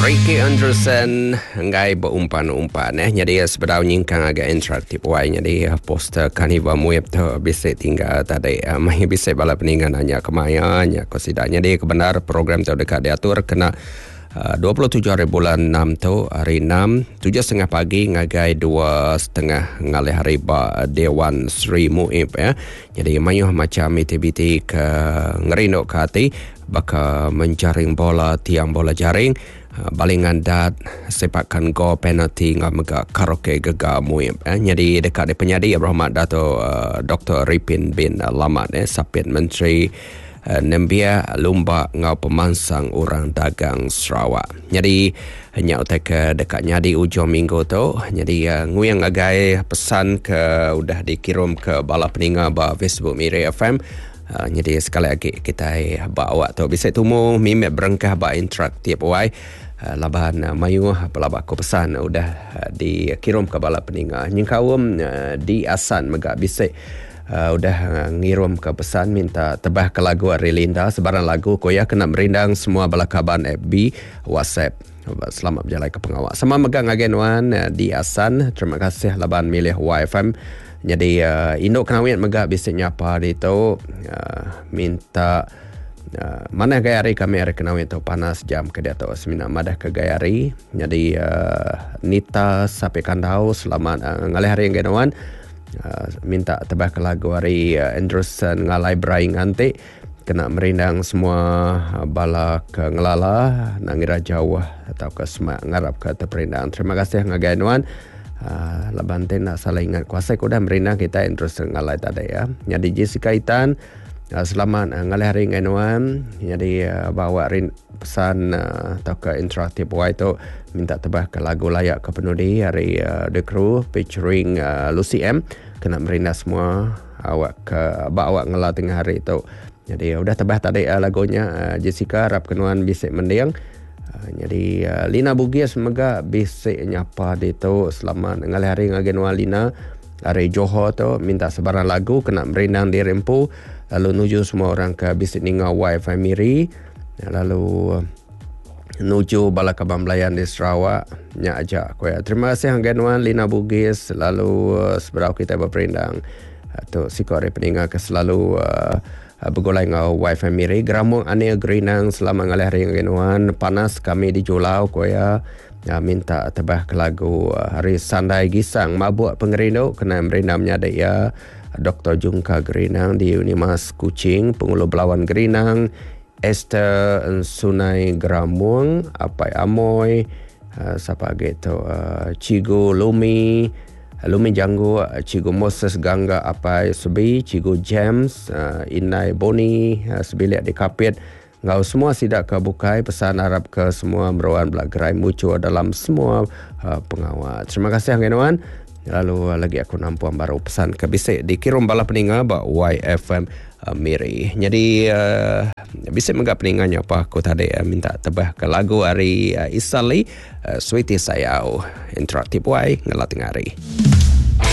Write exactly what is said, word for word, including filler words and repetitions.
Ricky Anderson ngai berumpan-umpan eh jadi sebenarnya kan agak interaktif wai jadi poster kaniva muep tu bisa tinggal tadi mai bisa bala peningan hanya kemaya nya konsidernya dia kebenar program tu dekat diatur kena Uh, dua puluh tujuh hari bulan enam tu hari enam tujuh setengah pagi ngagai dua setengah ngalih hari ba Dewan Sri Muib ya. Jadi mayuh macam aktiviti ke ngerindok ke hati baka menjaring bola tiang bola jaring uh, balingan dat sepakan go penalti ngamaga karaoke gega Muib ya. Jadi dekat di penyadi berhormat Dato' uh, Doktor Ripin bin Lamat eh Sapit Menteri Uh, nembia lumba ngau pemansang orang dagang Sarawak. Jadi hanya utak ke dekatnya di ujung minggu tu. Jadi uh, nguyang agai pesan ke udah dikirim ke bala peninga ba Facebook Miri F M. Uh, jadi sekali lagi kita bawa tu bisa tumu mimet berengkah ba interaktif wai. Uh, laban uh, mayu pelabak ko pesan udah uh, dikirim ke bala peninga. Nyengkawum uh, di asan mega bisa Uh, udah uh, ngirim ke pesan minta tebah ke lagu Arilinda sebarang lagu koya kena merindang semua bala kaban F B WhatsApp. Selamat berjalan ke pengawal sama megang agen wan uh, di asan. Terima kasih laban milih Y F M. Jadi uh, induk kenawin megak bisa nyapa di tu uh, minta uh, mana gayari kami hari kenawin tu panas jam ke dia tu semina madah ke gayari. Jadi uh, Nita sampai kandau selamat uh, ngalih hari yang genawan. Uh, minta tebah ke lagu hari uh, Anderson ngalai braing nanti kena merindang semua uh, bala ke ngelala nangira jauh atau ke semak ngarap ke terperindang. Terima kasih ngagainuan uh, laban nak salah ingat kuasa kuda merindang kita Anderson ngalai tadi ya. Jadi Jessica Itan uh, selamat uh, ngalai hari ngainuan. Jadi uh, bawa rin, pesan uh, atau ke interaktif Y itu minta tebah ke lagu layak ke penudi hari uh, The Crew featuring uh, Lucy M. Kena merindah semua awak ke bawa ngelah tengah hari itu. Jadi udah tebah tadi uh, lagunya uh, Jessica harap kenuan bisik mendiang. Uh, jadi uh, Lina Bugis semoga bisik nyapa di tu selamat ngalih hari ngagenwa Lina hari Johor tu minta sebarang lagu kena merindang di Rempu lalu nuju semua orang ke bisik ninga Y Family lalu uh, nuju bala kabang belayan di Sarawak nya ajak ko ya. Terima kasih hangganuan Lina Bugis lalu uh, seberau kita berperindang atau uh, sikore peninga ke selalu uh, uh, bergolai ngau Y Family Geramung ane gerinang selama ngalih hari hangganuan panas kami di Julau ko ya. Uh, minta tebah ke lagu uh, hari Sandai Gisang mabuk pengerindo kena merindamnya ada ya Doktor Jungka Gerinang di Unimas Kuching Pengulu Belawan Gerinang Esther Sunai Geramung Apai Amoy uh, siapa gitu uh, Cigu Lumi Lumi Janggu uh, Cigu Moses Gangga Apai Subi Cigu James uh, Inai Boni uh, Sebilik di Kapit ngau semua sidak kebukai pesan harap ke semua meruan belak gerai muncul dalam semua uh, pengawal. Terima kasih hangganuan. Lalu uh, lagi aku nampuan baru pesan ke bisik dikirim bala peninga ba Y F M uh, Miri. Jadi uh, bisik megak peninganya apa aku tadi uh, minta tebah ke lagu hari uh, Isali uh, Sweetie Sayau interaktif Y ngelat hari.